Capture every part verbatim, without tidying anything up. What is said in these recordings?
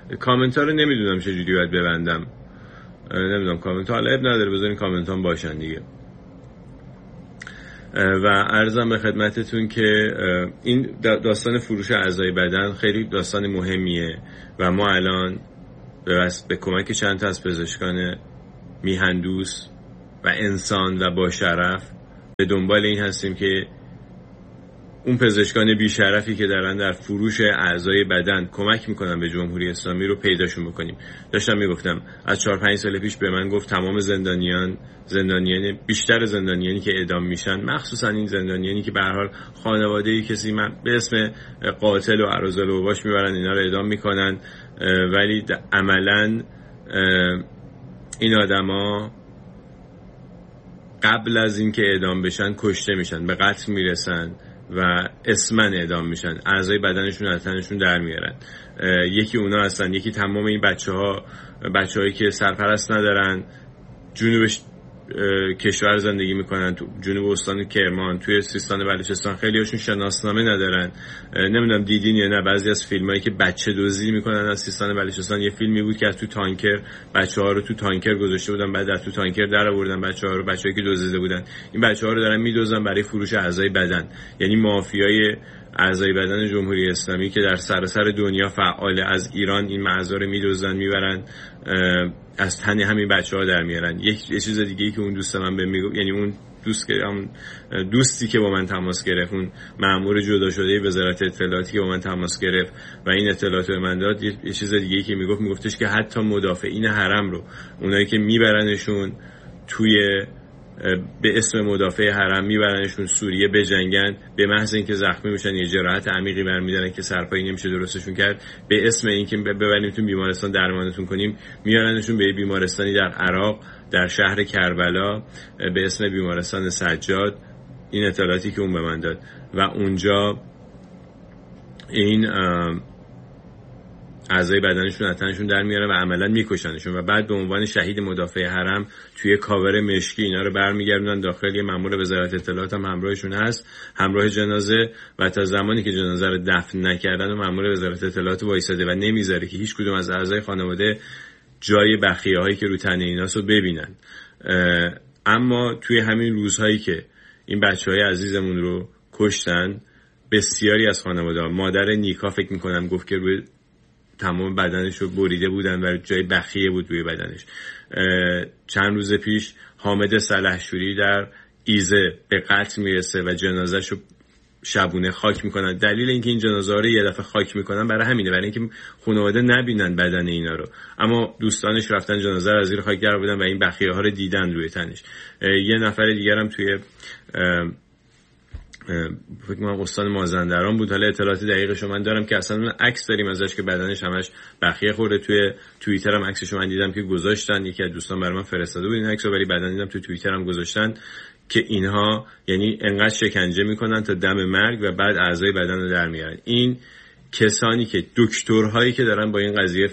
کامنت ها رو نمیدونم چجوری باید ببندم، نمیدونم کامنت ها حالا اب نداره، بذارین کامنت ها باشن دیگه. و عرضم به خدمتتون که این داستان فروش اعضای بدن خیلی داستان مهمیه و ما الان به کمک چند تا از پزشکان میهندوست و انسان و با شرف به دنبال این هستیم که اون پزشکان بیشرفی که دارن در فروش اعضای بدن کمک میکنن به جمهوری اسلامی رو پیداشون بکنیم. داشتم میگفتم از چهار پنج سال پیش به من گفت تمام زندانیان زندانیان بیشتر زندانیانی که اعدام میشن، مخصوصا این زندانیانی که به هر حال خانواده‌ای کسی من به اسم قاتل و اراذل و باش میبرن اینا رو اعدام میکنن، ولی عملاً این آدما قبل از اینکه اعدام بشن کشته میشن، به قتل میرسن و اسمن اعدام میشن، اعضای بدنشون از تنشون در میارن. یکی اونا هستن، یکی تمام این بچه ها بچه هایی که سرپرست ندارن، جنوب کشور زندگی میکنن، تو جنوب استان کرمان، توی سیستان بلوچستان، خیلی هاشون شناسنامه ندارن. نمیدونم دیدین یا نه بعضی از فیلم هایی که بچه دزدی میکنن از سیستان بلوچستان. یه فیلمی بود که از تو تانکر بچه ها رو تو تانکر گذاشته بودن، بعد از تو تانکر در آوردن بچه ها رو، بچه‌ای که دزدیده بودن. این بچه ها رو دارن میدوزن برای فروش اعضای بدن. یعنی مافیای اعضای بدن جمهوری اسلامی که در سراسر دنیا فعاله، از ایران این اعضا رو میدوزن میبرن از تن همین بچه‌ها در میارن. یک چیز دیگه ای که اون دوست من بهم میگفت، یعنی اون دوست که اون دوستی که با من تماس گرفت، اون مأمور جدا شده وزارت اطلاعاتی که با من تماس گرفت و این اطلاعات به من داد، یه چیز دیگه ای که میگفت، میگفتش که حتی مدافعین حرم رو، اونایی که میبرنشون توی به اسم مدافع حرم میبرنشون سوریه بجنگن، به محض اینکه زخمی میشن یه جراحت عمیقی برمیدارن که سرپایی نمیشه درستشون کرد، به اسم اینکه ببرنیمتون بیمارستان درمانتون کنیم، میارنشون به بیمارستانی در عراق در شهر کربلا به اسم بیمارستان سجاد. این اطلاعاتی که اون به من داد و اونجا این اعضای بدنشون از تنشون در میارن و عملا میکشنشون و بعد به عنوان شهید مدافع حرم توی کاور مشکی اینا رو برمیگردونن داخل. یه مأمور وزارت اطلاعات هم همراهشون هست، همراه جنازه، و تا زمانی که جنازه رو دفن نکردن و مأمور وزارت اطلاعات وایساده و نمیذاره که هیچ کدوم از اعضای خانواده جای بخیه هایی که رو تن ایناسو ببینن. اما توی همین روزهایی که این بچهای عزیزمون رو کشتن، بسیاری از خانواده ها، مادر نیکا فکر میکنم گفت که روی تمام بدنش رو بریده بودن و جای بخیه بود روی بدنش. چند روز پیش حامد سلحشوری در ایزه به قتل میرسه و جنازه‌ش رو شبونه خاک میکنن. دلیل اینکه این جنازه رو یه دفعه خاک میکنن برای همینه، برای اینکه خانواده نبینن بدن اینا رو. اما دوستانش رفتن جنازه رو از زیر خاک در آوردن و این بخیه ها رو دیدن روی تنش. یه نفر دیگر هم توی فکر کنم استان مازندران بود، حالا اطلاعات دقیقش من دارم که اصلا عکس داریم ازش که بدنش همش بخیه خورده. توی توییتر هم عکسشو من دیدم که گذاشتن، یکی از دوستان برام فرستاده بود این عکسو، ولی بعدن دیدم تو توییتر هم گذاشتن که اینها یعنی انقدر شکنجه میکنن تا دم مرگ و بعد اعضای بدن رو در میارن. این کسانی که دکترهایی که دارن با این قضیه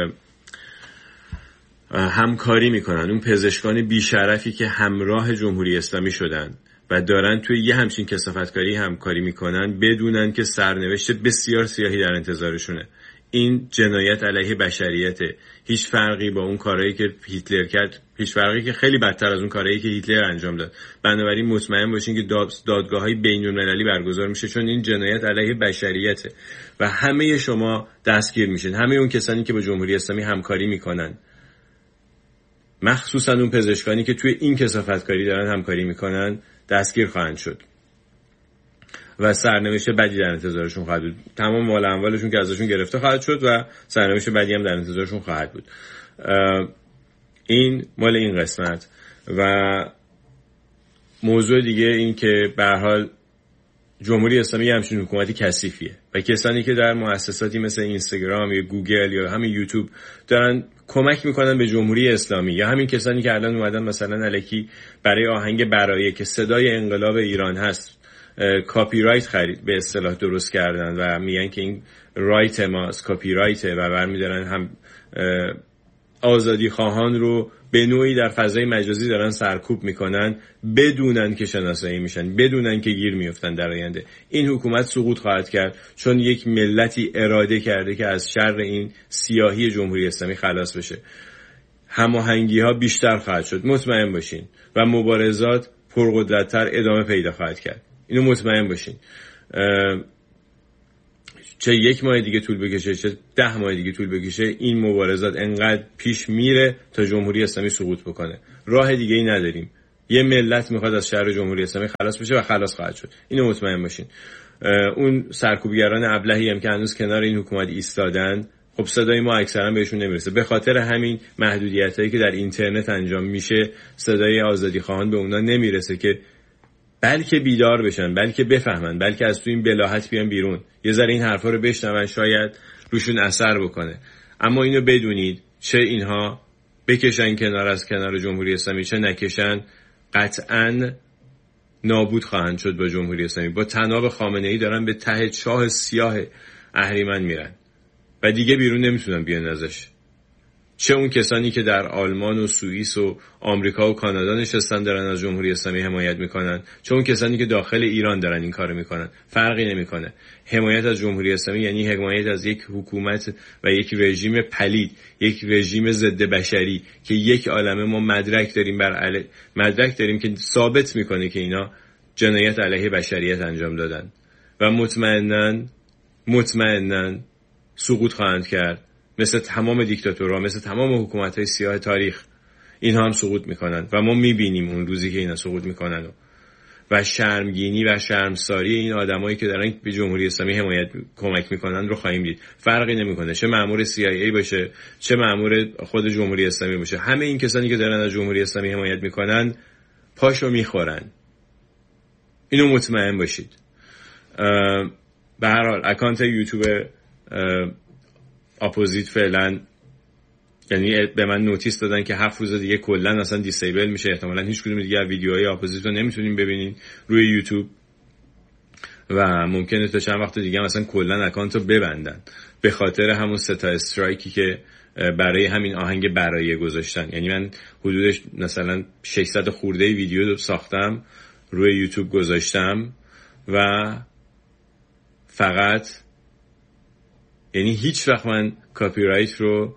همکاری میکنن، اون پزشکان بیشرفی که همراه جمهوری اسلامی شدن و دارن توی یه همچین کثافتکاری همکاری میکنن، بدونن که سرنوشت بسیار سیاهی در انتظارشونه. این جنایت علیه بشریته. هیچ فرقی با اون کارهایی که هیتلر کرد، هیچ فرقی که خیلی بدتر از اون کارهایی که هیتلر انجام داد. بنابراین مطمئن باشین که دادگاه‌های بین‌المللی برگزار میشه، چون این جنایت علیه بشریته و همه شما دستگیر میشین. همه اون کسانی که با جمهوری اسلامی همکاری میکنن، مخصوصا اون پزشکانی که توی این کثافتکاری دارن همکاری میکنن، دستگیر خواهند شد و سرنوشت بدی در انتظارشون خواهد بود. تمام مال اموالشون که ازشون گرفته خواهد شد و سرنوشت بدی هم در انتظارشون خواهد بود. این مال این قسمت. و موضوع دیگه این که به هر حال جمهوری اسلامی همچین حکومتی کثیفیه و کسانی که در مؤسساتی مثل اینستاگرام یا گوگل یا همین یوتیوب دارن کمک میکنن به جمهوری اسلامی، یا همین کسانی که الان اومدن مثلا الکی برای آهنگ برایه که صدای انقلاب ایران هست کاپی رایت خرید به اصطلاح درست کردن و میگن که این رایت ماست، کاپی رایته، و برمیدارن هم آزادی خواهان رو به نوعی در فضای مجازی دارن سرکوب میکنن بدونن که شناسایی میشن، بدونن که گیر میفتن در آینده. این حکومت سقوط خواهد کرد چون یک ملتی اراده کرده که از شر این سیاهی جمهوری اسلامی خلاص بشه. هماهنگی ها بیشتر خواهد شد، مطمئن باشین، و مبارزات پرقدرت‌تر ادامه پیدا خواهد کرد. اینو مطمئن باشین. چه یک ماه دیگه طول بکشه چه ده ماه دیگه طول بکشه، این مبارزات انقدر پیش میره تا جمهوری اسلامی سقوط بکنه. راه دیگه ای نداریم. یه ملت میخواد از شر جمهوری اسلامی خلاص بشه و خلاص خواهد شد. اینو مطمئن باشین. اون سرکوبگران ابلهی هم که هنوز کنار این حکومت ایستادن، خب صدای ما اکثرا بهشون نمیرسه. به خاطر همین محدودیتایی که در اینترنت انجام میشه، صدای آزادی خواهان به اونا نمیرسه که بلکه بیدار بشن، بلکه بفهمن، بلکه از تو این بلاهت بیان بیرون، یه ذره این حرفا رو بشنون، شاید روشون اثر بکنه. اما اینو بدونید، چه اینها بکشن کنار از کنار جمهوری اسلامی، چه نکشن، قطعاً نابود خواهند شد با جمهوری اسلامی. با طناب خامنه‌ای دارن به ته چاه سیاه اهریمن میرن و دیگه بیرون نمیتونن بیان ازش. چه اون کسانی که در آلمان و سوئیس و آمریکا و کانادا نشستن دارن از جمهوری اسلامی حمایت میکنن، چه اون کسانی که داخل ایران دارن این کارو میکنن، فرقی نمیکنه. حمایت از جمهوری اسلامی یعنی حمایت از یک حکومت و یک رژیم پلید، یک رژیم ضد بشری که یک عالمه ما مدرک داریم بر علی... مدرک داریم که ثابت میکنه که اینا جنایت علیه بشریت انجام دادن و مطمئناً مطمئناً سقوط خواهند کرد. مثل تمام دیکتاتورها، مثل تمام حکومت‌های سیاه تاریخ، اینها هم سقوط میکنن و ما میبینیم اون روزی که اینا سقوط میکنن و, و شرمگینی و شرمساری این آدمایی که دارن به جمهوری اسلامی حمایت کمک میکنن رو خواهیم دید. فرقی نمیکنه چه مأمور سی آی ای باشه، چه مأمور خود جمهوری اسلامی باشه، همه این کسانی که دارن از جمهوری اسلامی حمایت میکنن پاشو میخورن. اینو مطمئن باشید. به هر حال اکانت یوتیوب اپوزیت فعلا، یعنی به من نوتیس دادن که هفت روز دیگه کلا اصلا دیسیبل میشه، احتمالاً هیچ کدوم دیگه ویدیوهای اپوزیت رو نمیتونیم ببینین روی یوتیوب و ممکنه تا چند وقت دیگه مثلا کلا اکانت رو ببندن به خاطر همون سه تا استرایکی که برای همین آهنگ برای گذاشتن. یعنی من حدودش مثلا ششصد خورده ویدیو رو ساختم روی یوتیوب گذاشتم و فقط، یعنی هیچ وقت من کاپی رایت رو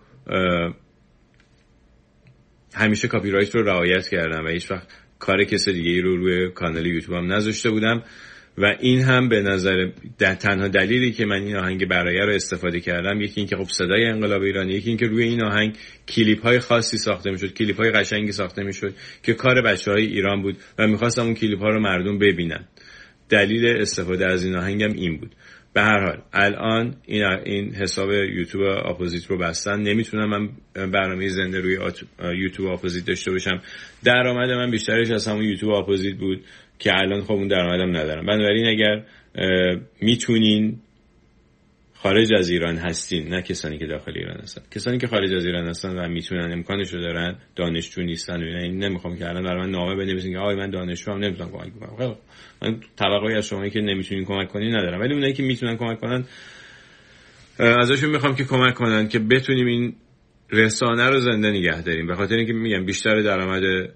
همیشه کاپی رایت رو رعایت کردم و هیچ وقت کار کسی دیگه ای رو روی کانال یوتیوبم نذاشته بودم و این هم به نظر در تنها دلیلی که من این آهنگ برای رو استفاده کردم، یکی این که خب صدای انقلاب ایرانی، یکی این که روی این آهنگ کلیپ های خاصی ساخته میشد، کلیپ های قشنگی ساخته میشد که کار بچهای ایران بود و میخواستم اون کلیپ ها رو مردم ببینن. دلیل استفاده از این آهنگم این بود. به هر حال الان این این حساب یوتیوب اپوزیت رو بستن، نمیتونم من برنامه زنده روی یوتیوب اپوزیت داشته باشم. درآمد من بیشترش از همون یوتیوب اپوزیت بود که الان خب اون درآمدم ندارم. بنابراین اگر میتونین خارج از ایران هستین، نه کسانی که داخل ایران هستن، کسانی که خارج از ایران هستن و میتونن، امکانش رو دارن، دانشجو نیستن و این نمیخوام که الان برای من نامه بنویسین که آی من دانشجوام نمیتونم کمک کنم. خب من توقعی از شما که نمیتونین کمک کنین ندارم، ولی اونایی که میتونن کمک کنن ازشون میخوام که کمک کنن که بتونیم این رسانه رو زنده نگه داریم. به خاطر اینکه میگم بیشتر درآمد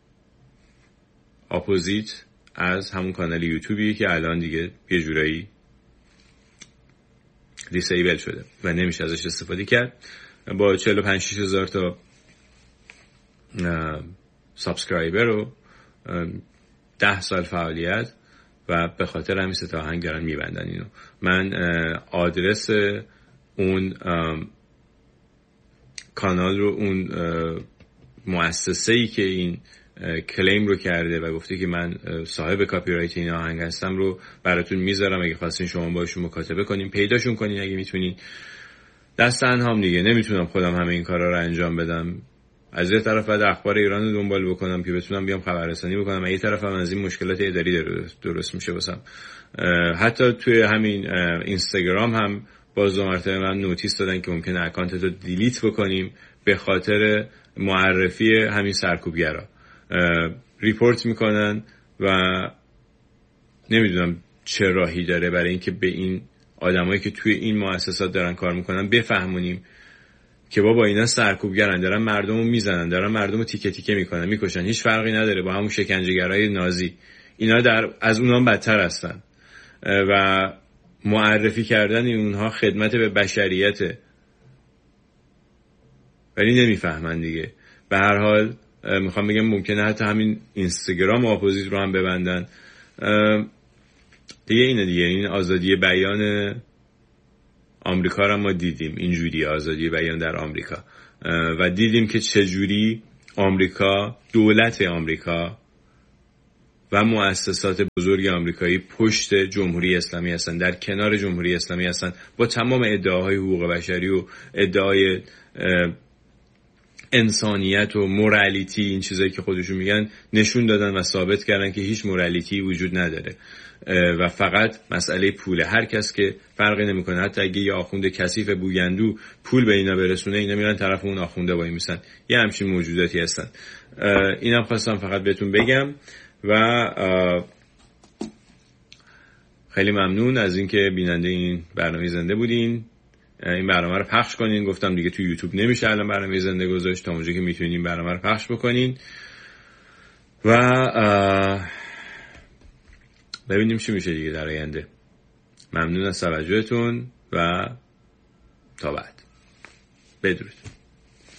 اپوزیت از همون کانال یوتیوبی که الان دیگه یه جورایی دیسیبل شده و نمیشه ازش استفاده کرد. با چهل و پنج شش هزار تا سابسکرایبر و ده سال فعالیت و به خاطر همین سه تا آهنگ دارن میبندن اینو. من آدرس اون کانال رو، اون مؤسسه‌ای که این کلیم رو کرده و گفته که من صاحب کاپی رایت این آهنگ هستم رو براتون میذارم، اگه خواستین شما باشون مکاتبه کنین، پیداشون کنین اگه میتونین. دست تنهام دیگه نمیتونم خودم همه این کارا رو انجام بدم. از یه طرف بعد اخبار ایران رو دنبال بکنم که بتونم بیام خبررسانی بکنم، از یه طرف هم از این مشکلات اداری درست میشه واسم. حتی توی همین اینستاگرام هم باز دو مرتبه من نوتیس دادن که ممکنه اکانتت رو دیلیت بکنیم به خاطر معرفی همین سرکوبگرا. ریپورت میکنن و نمیدونم چه راهی داره برای اینکه به این آدمایی که توی این مؤسسات دارن کار میکنن بفهمونیم که بابا اینا سرکوبگرن، دارن مردمو میزنن، دارن مردمو تیکه تیکه میکنن میکشن، هیچ فرقی نداره با همون شکنجهگرای نازی، اینا در از اونها بدتر هستن و معرفی کردن اونها خدمت به بشریته، ولی نمیفهمن دیگه. به هر حال میخوام بگم ممکنه حتی همین اینستاگرام اپوزیت رو هم ببندن دیگه. اینه دیگه، این آزادی بیان آمریکا رو ما دیدیم، اینجوری آزادی بیان در آمریکا، و دیدیم که چجوری آمریکا، دولت آمریکا و مؤسسات بزرگ آمریکایی پشت جمهوری اسلامی هستن، در کنار جمهوری اسلامی هستن، با تمام ادعاهای حقوق بشری و ادعای انسانیت و مورالیتی، این چیزایی که خودشون میگن، نشون دادن و ثابت کردن که هیچ مورالیتی وجود نداره و فقط مسئله پوله. هر کس که فرقی نمیکنه، حتی اگه یه آخوند کثیف بوگندو پول به اینا برسونه، اینا میرن طرف اون آخونده وای میسن. یه همچین موجوداتی هستن. اینم خواستم فقط بهتون بگم و خیلی ممنون از اینکه بیننده این برنامه زنده بودین. این برنامه رو پخش کنین. گفتم دیگه تو یوتیوب نمیشه الان برنامه زنده گذاشت، تا اونجا که میتونین این برنامه رو پخش بکنین و ببینیم چی میشه دیگه در آینده. ممنون از توجهتون و تا بعد. بدرود.